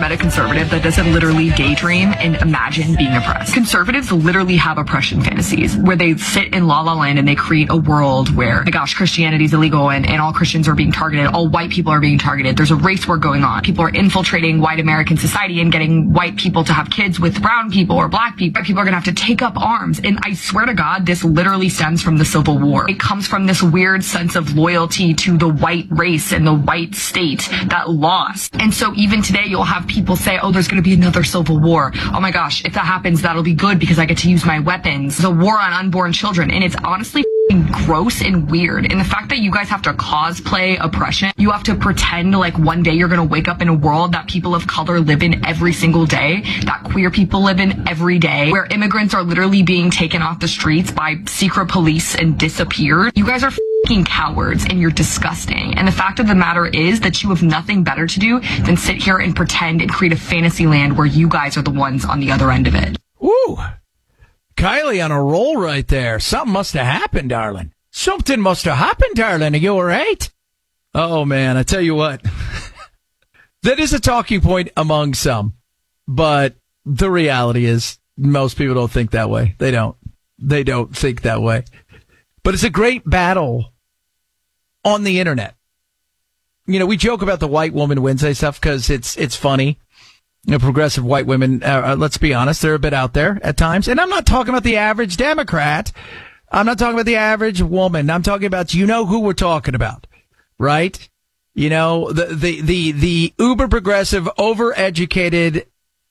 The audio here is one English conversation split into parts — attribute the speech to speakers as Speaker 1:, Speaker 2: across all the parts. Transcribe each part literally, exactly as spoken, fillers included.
Speaker 1: met a conservative that doesn't literally daydream and imagine being oppressed. Conservatives literally have oppression fantasies where they sit in La La Land and they create a world where, oh my gosh, Christianity is illegal and, and all Christians are being targeted. All white people are being targeted. There's a race war going on. People are infiltrating white American society and getting white people to have kids with brown people or black people. White people are going to have to take up arms. And I swear to God, this literally stems from the Civil War. It comes from this weird sense of loyalty to the white race and the white state that lost. And so even today, you'll have people say, oh, there's going to be another Civil War. Oh my gosh, if that happens, that'll be good because I get to use my weapons. The war on unborn children. And it's honestly gross and weird. And the fact that you guys have to cosplay oppression, you have to pretend like one day you're going to wake up in a world that people of color live in every single day, that queer people live in every day, where immigrants are literally being taken off the streets by secret police and disappeared. You guys are f***ing cowards and you're disgusting. And the fact of the matter is that you have nothing better to do than sit here and pretend and create a fantasy land where you guys are the ones on the other end of it.
Speaker 2: Woo! Kylie on a roll right there. Something must have happened, darling. Something must have happened, darling. Are you all right? Oh, man, I tell you what. That is a talking point among some. But the reality is most people don't think that way. They don't. They don't think that way. But it's a great battle on the internet. You know, we joke about the White Woman Wednesday stuff because it's it's funny. You know, progressive white women, uh, let's be honest, they're a bit out there at times. And I'm not talking about the average Democrat. I'm not talking about the average woman. I'm talking about, you know who we're talking about, right? You know, the, the, the, the uber progressive, overeducated,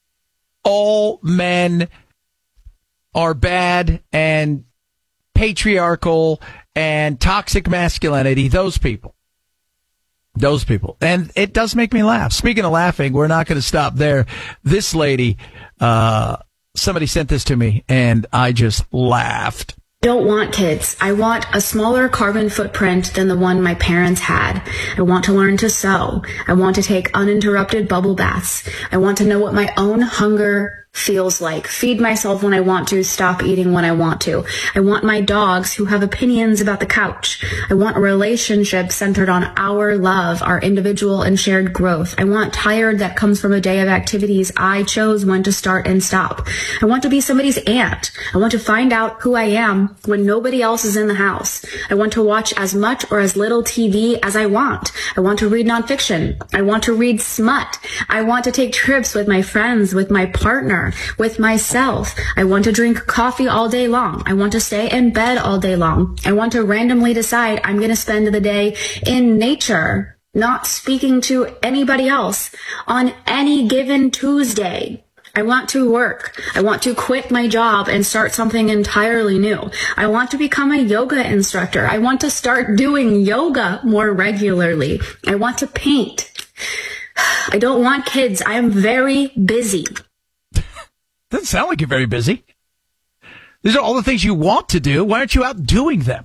Speaker 2: all men are bad and patriarchal and toxic masculinity. Those people. Those people. And it does make me laugh. Speaking of laughing, we're not going to stop there. This lady, uh, somebody sent this to me and I just laughed.
Speaker 3: I don't want kids. I want a smaller carbon footprint than the one my parents had. I want to learn to sew. I want to take uninterrupted bubble baths. I want to know what my own hunger feels like. Feed myself when I want to, stop eating when I want to. I want my dogs who have opinions about the couch. I want a relationship centered on our love, our individual and shared growth. I want tired that comes from a day of activities I chose when to start and stop. I want to be somebody's aunt. I want to find out who I am when nobody else is in the house. I want to watch as much or as little T V as I want. I want to read nonfiction. I want to read smut. I want to take trips with my friends, with my partner, with myself. I want to drink coffee all day long. I want to stay in bed all day long. I want to randomly decide I'm going to spend the day in nature, not speaking to anybody else on any given Tuesday. I want to work. I want to quit my job and start something entirely new. I want to become a yoga instructor. I want to start doing yoga more regularly. I want to paint. I don't want kids. I am very busy.
Speaker 2: Doesn't sound like you're very busy. These are all the things you want to do. Why aren't you out doing them?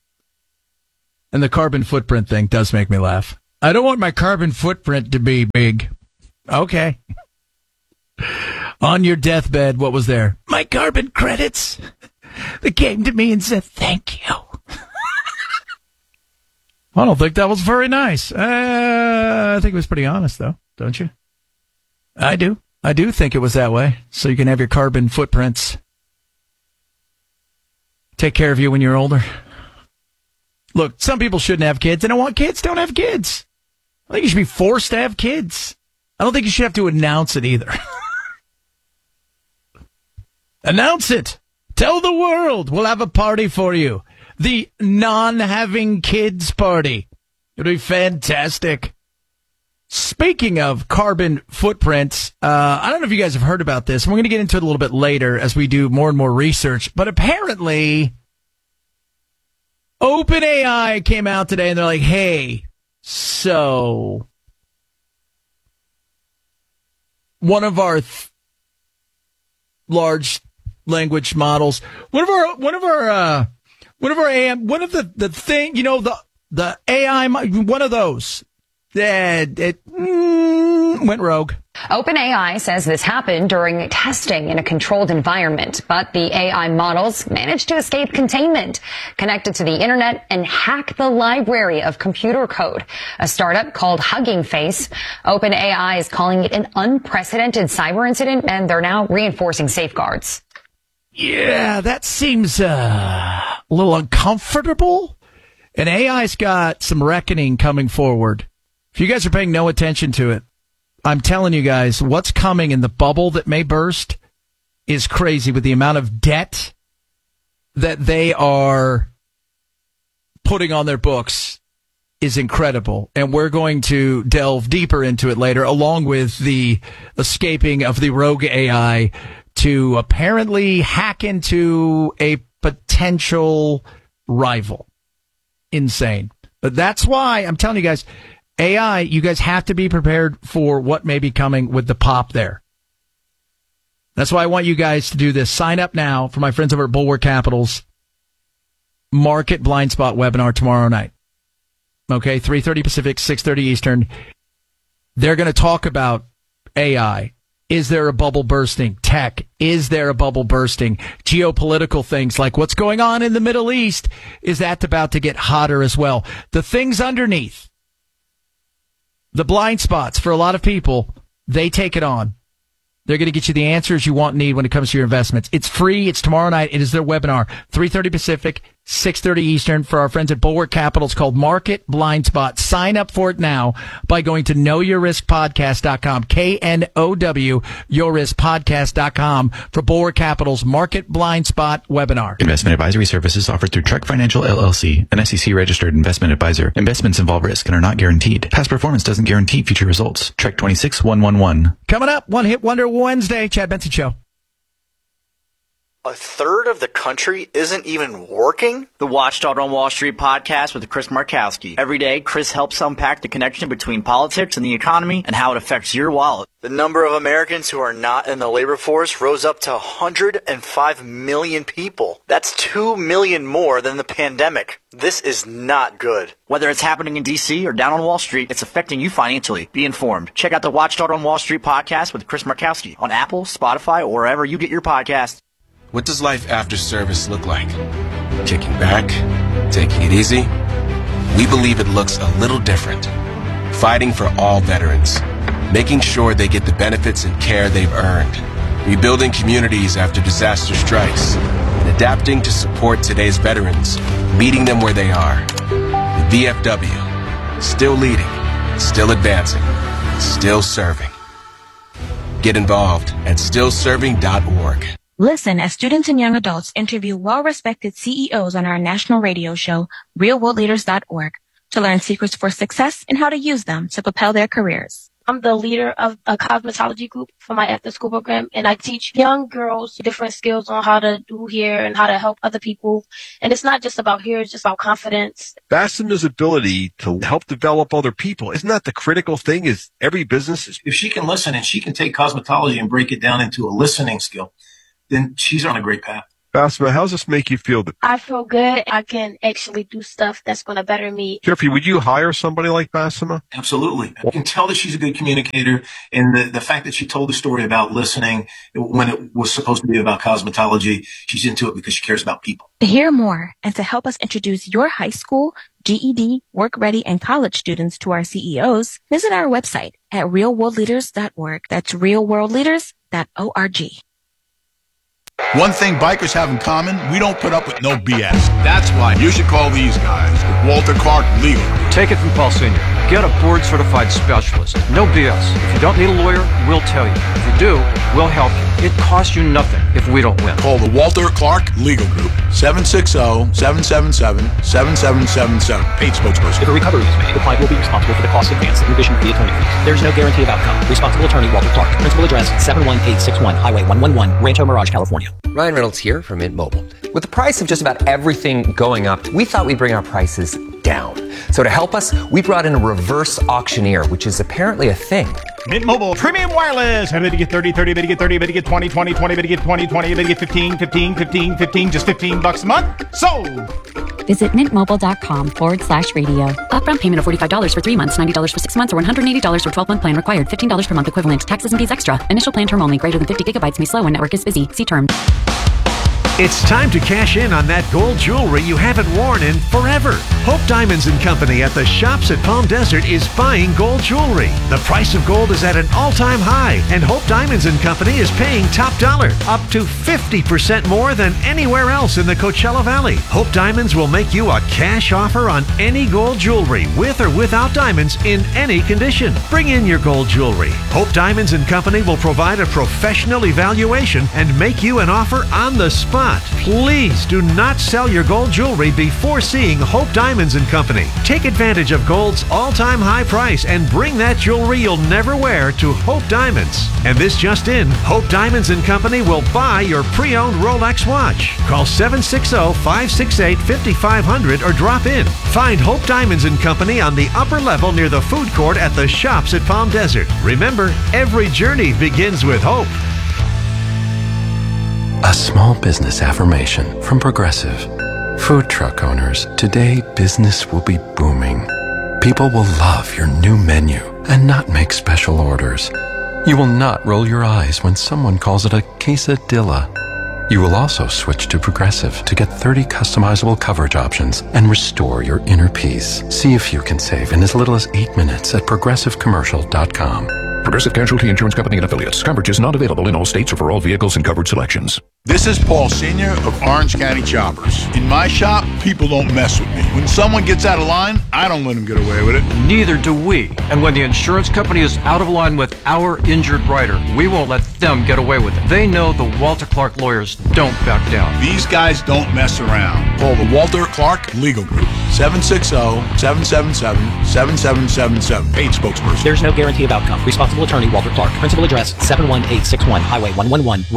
Speaker 2: And the carbon footprint thing does make me laugh. I don't want my carbon footprint to be big. Okay. On your deathbed, what was there? My carbon credits. They came to me and said, thank you. I don't think that was very nice. Uh, I think it was pretty honest, though, don't you? I do. I do think it was that way, so you can have your carbon footprints take care of you when you're older. Look, some people shouldn't have kids. They don't want kids. Don't have kids. I think you should be forced to have kids. I don't think you should have to announce it either. Announce it. Tell the world we'll have a party for you. The non-having kids party. It'll be fantastic. Speaking of carbon footprints, uh, I don't know if you guys have heard about this. We're going to get into it a little bit later as we do more and more research. But apparently, OpenAI came out today and they're like, hey, so one of our th- large language models, one of our, one of our, uh, one of our A M, one of the, the thing, you know, the, the A I, one of those. That it mm, went rogue.
Speaker 4: OpenAI says this happened during testing in a controlled environment, but the A I models managed to escape containment, connected to the internet, and hack the library of computer code. A startup called Hugging Face. OpenAI is calling it an unprecedented cyber incident, and they're now reinforcing safeguards.
Speaker 2: Yeah, that seems uh, a little uncomfortable. And A I's got some reckoning coming forward. If you guys are paying no attention to it, I'm telling you guys, what's coming in the bubble that may burst is crazy with the amount of debt that they are putting on their books is incredible. And we're going to delve deeper into it later, along with the escaping of the rogue A I to apparently hack into a potential rival. Insane. But that's why I'm telling you guys, A I, you guys have to be prepared for what may be coming with the pop there. That's why I want you guys to do this. Sign up now for my friends over at Bulwark Capital's Market Blind Spot webinar tomorrow night. Okay, three thirty Pacific, six thirty Eastern. They're going to talk about A I. Is there a bubble bursting? Tech. Is there a bubble bursting? Geopolitical things like what's going on in the Middle East. Is that about to get hotter as well? The things underneath, the blind spots for a lot of people, they take it on. They're going to get you the answers you want and need when it comes to your investments. It's free. It's tomorrow night. It is their webinar, three thirty Pacific, six thirty Eastern, for our friends at Bulwark Capital. It's called Market Blind Spot. Sign up for it now by going to know your risk podcast dot com, K N O W, your risk podcast dot com, for Bulwark Capital's Market Blind Spot webinar.
Speaker 5: Investment advisory services offered through Trek Financial L L C, an S E C-registered investment advisor. Investments involve risk and are not guaranteed. Past performance doesn't guarantee future results. Trek twenty-six one one one.
Speaker 2: Coming up, One Hit Wonder Wednesday. Chad Benson Show.
Speaker 6: A third of the country isn't even working?
Speaker 7: The Watchdog on Wall Street podcast with Chris Markowski. Every day, Chris helps unpack the connection between politics and the economy and how it affects your wallet.
Speaker 6: The number of Americans who are not in the labor force rose up to one hundred five million people. That's two million more than the pandemic. This is not good.
Speaker 7: Whether it's happening in D C or down on Wall Street, it's affecting you financially. Be informed. Check out the Watchdog on Wall Street podcast with Chris Markowski on Apple, Spotify, or wherever you get your podcasts.
Speaker 8: What does life after service look like? Kicking back? Taking it easy? We believe it looks a little different. Fighting for all veterans. Making sure they get the benefits and care they've earned. Rebuilding communities after disaster strikes. And adapting to support today's veterans. Meeting them where they are. The V F W. Still leading. Still advancing. Still serving. Get involved at still serving dot org.
Speaker 9: Listen as students and young adults interview well-respected C E Os on our national radio show, real world leaders dot org, to learn secrets for success and how to use them to propel their careers.
Speaker 10: I'm the leader of a cosmetology group for my after-school program, and I teach young girls different skills on how to do hair and how to help other people. And it's not just about hair, it's just about confidence.
Speaker 11: Basema's ability to help develop other people, isn't that the critical thing? Is every business is...
Speaker 12: If she can listen and she can take cosmetology and break it down into a listening skill, then she's on a great path.
Speaker 11: Basma, how does this make you feel?
Speaker 10: I feel good. I can actually do stuff that's going to better me.
Speaker 11: Jeffrey, would you hire somebody like Basma?
Speaker 12: Absolutely. I can tell that she's a good communicator, and the, the fact that she told the story about listening when it was supposed to be about cosmetology, she's into it because she cares about people.
Speaker 9: To hear more and to help us introduce your high school, G E D, work ready, and college students to our C E Os, visit our website at real world leaders dot org. That's real world leaders dot org.
Speaker 13: One thing bikers have in common, we don't put up with no B S. That's why you should call these guys, Walter Clark Legal.
Speaker 14: Take it from Paul Senior Get a board-certified specialist. No B S. If you don't need a lawyer, we'll tell you. If you do, we'll help you. It costs you nothing if we don't win.
Speaker 13: Call the Walter Clark Legal Group, seven six zero, seven seven seven, seven seven seven seven. Paid spokesperson.
Speaker 15: If a recovery is made, the client will be responsible for the cost advanced in addition to the attorney fees. There is no guarantee of outcome. Responsible attorney Walter Clark. Principal address seven one eight six one Highway one one one, Rancho Mirage, California.
Speaker 16: Ryan Reynolds here from Mint Mobile. With the price of just about everything going up, we thought we'd bring our prices down. So to help us, we brought in a reverse auctioneer, which is apparently a thing.
Speaker 17: Mint Mobile Premium Wireless. How did you get thirty, thirty, how did you get thirty, how did you get twenty, twenty, twenty, how did you get twenty, twenty, how did you get fifteen, fifteen, fifteen, fifteen, just fifteen bucks a month? Sold!
Speaker 18: Visit mintmobile.com forward slash radio. Upfront payment of forty-five dollars for three months, ninety dollars for six months, or one hundred eighty dollars for twelve-month plan required. fifteen dollars per month equivalent. Taxes and fees extra. Initial plan term only. Greater than fifty gigabytes may slow when network is busy. See terms.
Speaker 19: It's time to cash in on that gold jewelry you haven't worn in forever. Hope Diamonds and Company at the Shops at Palm Desert is buying gold jewelry. The price of gold is at an all-time high, and Hope Diamonds and Company is paying top dollar, up to fifty percent more than anywhere else in the Coachella Valley. Hope Diamonds will make you a cash offer on any gold jewelry, with or without diamonds, in any condition. Bring in your gold jewelry. Hope Diamonds and Company will provide a professional evaluation and make you an offer on the spot. Please do not sell your gold jewelry before seeing Hope Diamonds and Company. Take advantage of gold's all-time high price and bring that jewelry you'll never wear to Hope Diamonds. And this just in, Hope Diamonds and Company will buy your pre-owned Rolex watch. Call seven six zero, five six eight, five five zero zero or drop in. Find Hope Diamonds and Company on the upper level near the food court at the Shops at Palm Desert. Remember, every journey begins with hope.
Speaker 20: A small business affirmation from Progressive. Food truck owners, today business will be booming. People will love your new menu and not make special orders. You will not roll your eyes when someone calls it a quesadilla. You will also switch to Progressive to get thirty customizable coverage options and restore your inner peace. See if you can save in as little as eight minutes at progressive commercial dot com.
Speaker 21: Progressive Casualty Insurance Company and Affiliates. Coverage is not available in all states or for all vehicles and covered selections.
Speaker 13: This is Paul Senior of Orange County Choppers. In my shop, people don't mess with me. When someone gets out of line, I don't let them get away with it.
Speaker 14: Neither do we. And when the insurance company is out of line with our injured rider, we won't let them get away with it. They know the Walter Clark lawyers don't back down.
Speaker 13: These guys don't mess around. Call the Walter Clark Legal Group. seven six zero, seven seven seven, seven seven seven seven. Paid spokesperson.
Speaker 15: There's no guarantee of outcome. Responsible attorney Walter Clark. Principal address seven one eight six one Highway one one one.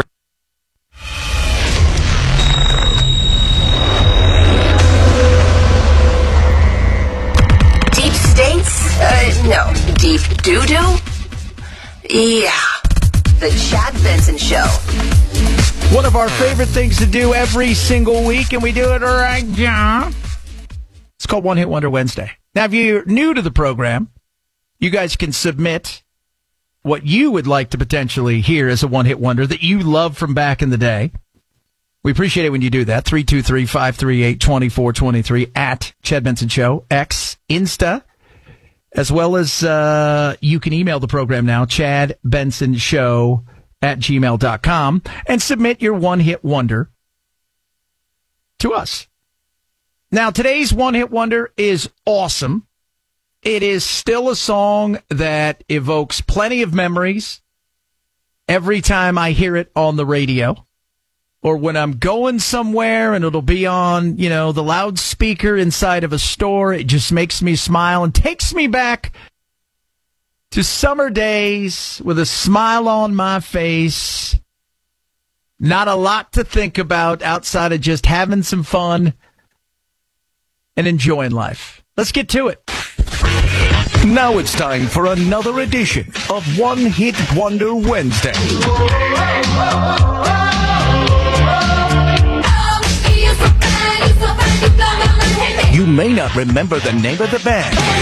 Speaker 22: Deep states? Uh, no. Deep doo-doo? Yeah. The Chad Benson Show.
Speaker 2: One of our favorite things to do every single week, and we do it right now. It's called One Hit Wonder Wednesday. Now, if you're new to the program, you guys can submit what you would like to potentially hear as a one-hit wonder that you love from back in the day. We appreciate it when you do that. three two three, five three eight, two four two three at Chad Benson Show, X, Insta, as well as uh, you can email the program now, chad benson show at gmail dot com, and submit your one-hit wonder to us. Now, today's one-hit wonder is awesome. It is still a song that evokes plenty of memories every time I hear it on the radio, or when I'm going somewhere and it'll be on, you know, the loudspeaker inside of a store. It just makes me smile and takes me back to summer days with a smile on my face. Not a lot to think about outside of just having some fun and enjoying life. Let's get to it.
Speaker 23: Now it's time for another edition of One Hit Wonder Wednesday. You may not remember the name of the band.